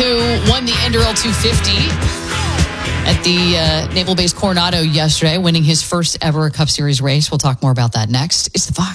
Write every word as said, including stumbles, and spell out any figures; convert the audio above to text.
who won the Endural two fifty at the uh, Naval Base Coronado yesterday, winning his first ever Cup Series race. We'll talk more about that next. It's the Fox.